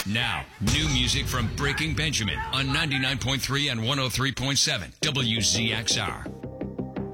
Now, new music from Breaking Benjamin on 99.3 and 103.7 WZXR.